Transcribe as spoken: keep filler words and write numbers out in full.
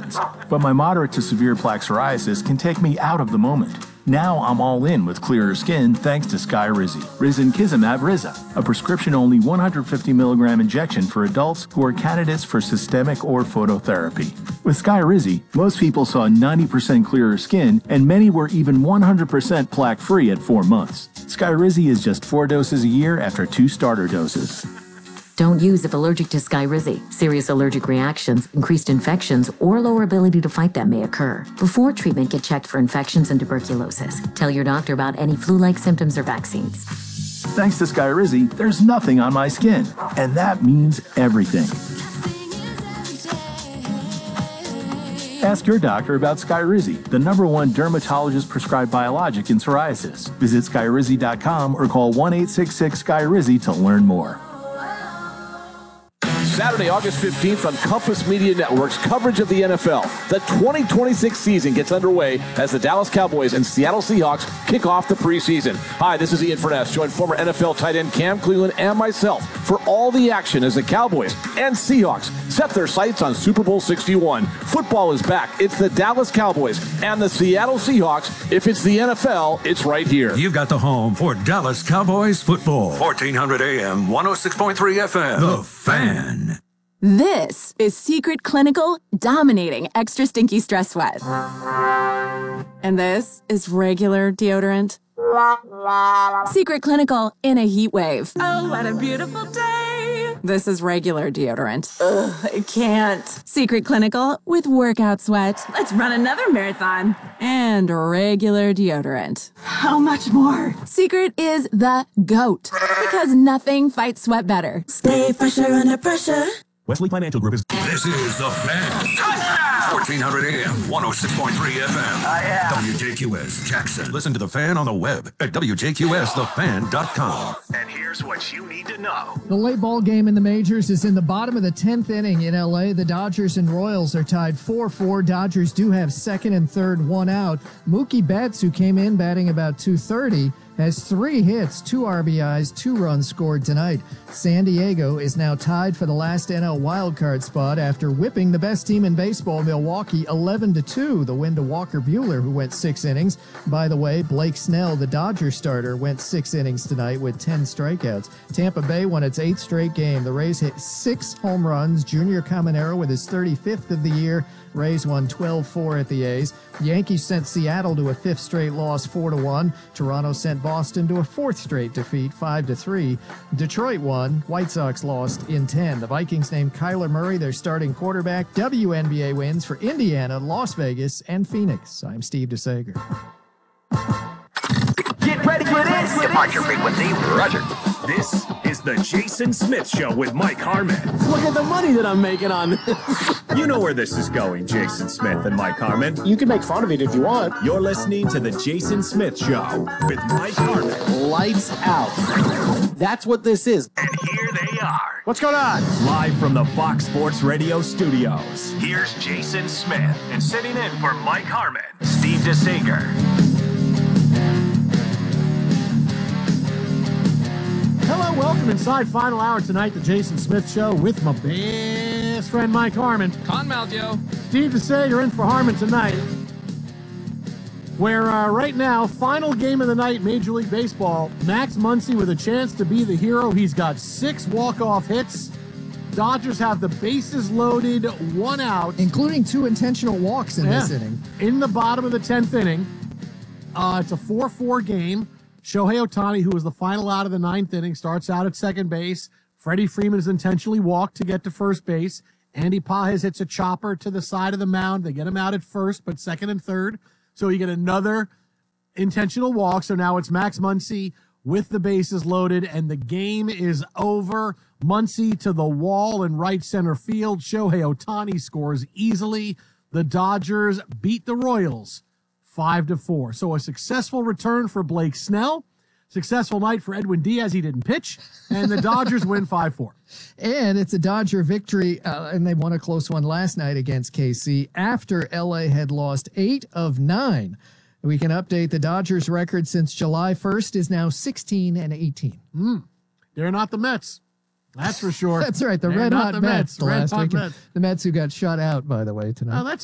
reactions. But my moderate to severe plaque psoriasis can take me out of the moment. Now I'm all in with clearer skin thanks to Skyrizi. Risankizumab Riza, a prescription-only one hundred fifty milligram injection for adults who are candidates for systemic or phototherapy. With Skyrizi, most people saw ninety percent clearer skin, and many were even one hundred percent plaque-free at four months. Skyrizi is just four doses a year after two starter doses. Don't use if allergic to Skyrizi. Serious allergic reactions, increased infections, or lower ability to fight them may occur. Before treatment, get checked for infections and tuberculosis. Tell your doctor about any flu-like symptoms or vaccines. Thanks to Skyrizi, there's nothing on my skin, and that means everything. Ask your doctor about Skyrizi, the number one dermatologist-prescribed biologic in psoriasis. Visit Skyrizi dot com or call one eight six six Skyrizi to learn more. Saturday, August fifteenth on Compass Media Network's coverage of the N F L. The twenty twenty-six season gets underway as the Dallas Cowboys and Seattle Seahawks kick off the preseason. Hi, this is Ian Furness, joined former N F L tight end Cam Cleveland and myself for all the action as the Cowboys and Seahawks set their sights on Super Bowl sixty-one. Football is back. It's the Dallas Cowboys and the Seattle Seahawks. If it's the N F L, it's right here. You've got the home for Dallas Cowboys football. fourteen hundred A M, one oh six point three F M. The Fan. This is Secret Clinical Dominating Extra Stinky Stress Sweat. And this is regular deodorant. Secret Clinical in a heat wave. Oh, what a beautiful day. This is regular deodorant. Ugh, I can't. Secret Clinical with workout sweat. Let's run another marathon. And regular deodorant. How much more? Secret is the GOAT. Because nothing fights sweat better. Stay fresher under pressure. Wesley Financial Group is... This is The Fan. fourteen hundred A M, one oh six point three F M. Oh, yeah. W J Q S Jackson. Listen to The Fan on the web at W J Q S the fan dot com. And here's what you need to know. The late ball game in the majors is in the bottom of the tenth inning in L A. The Dodgers and Royals are tied four four. Dodgers do have second and third, one out. Mookie Betts, who came in batting about two thirty, has three hits, two R B Is, two runs scored tonight. San Diego is now tied for the last N L wildcard spot after whipping the best team in baseball, Milwaukee, eleven to two. The win to Walker Buehler, who went six innings. By the way, Blake Snell, the Dodgers starter, went six innings tonight with ten strikeouts. Tampa Bay won its eighth straight game. The Rays hit six home runs. Junior Caminero with his thirty-fifth of the year. Rays won twelve four at the A's. Yankees sent Seattle to a fifth straight loss, four to one. Toronto sent Boston to a fourth straight defeat, five to three. Detroit won. White Sox lost in ten. The Vikings named Kyler Murray their starting quarterback. W N B A wins for Indiana, Las Vegas, and Phoenix. I'm Steve DeSager. Get ready for this. Departure frequency, Roger. This is the Jason Smith Show with Mike Harmon. Look at the money that I'm making on this. You know where this is going, Jason Smith and Mike Harmon. You can make fun of it if you want. You're listening to the Jason Smith Show with Mike Harmon. Lights out. That's what this is. And here they are. What's going on? Live from the Fox Sports Radio studios. Here's Jason Smith. And sitting in for Mike Harmon, Steve DeSager. Hello, welcome inside final hour tonight, the Jason Smith Show with my best friend Mike Harmon. Conmouth, yo. Steve DeSager in for Harmon tonight. Where uh, right now, final game of the night, Major League Baseball, Max Muncy with a chance to be the hero. He's got six walk-off hits. Dodgers have the bases loaded, one out. Including two intentional walks in yeah. this inning. In the bottom of the tenth inning. Uh, it's a four four game. Shohei Ohtani, who was the final out of the ninth inning, starts out at second base. Freddie Freeman is intentionally walked to get to first base. Andy Pages hits a chopper to the side of the mound. They get him out at first, but second and third. So you get another intentional walk. So now it's Max Muncy with the bases loaded, and the game is over. Muncy to the wall in right center field. Shohei Ohtani scores easily. The Dodgers beat the Royals five to four. So a successful return for Blake Snell. Successful night for Edwin Diaz. He didn't pitch. And the Dodgers win five four. And it's a Dodger victory, uh, and they won a close one last night against K C after L A had lost eight of nine. We can update the Dodgers record since July first is now sixteen and eighteen. Mm. They're not the Mets. That's for sure. That's right. The They're red hot the Mets. Mets. The Red last hot weekend. Mets. The Mets who got shut out, by the way, tonight. Oh, that's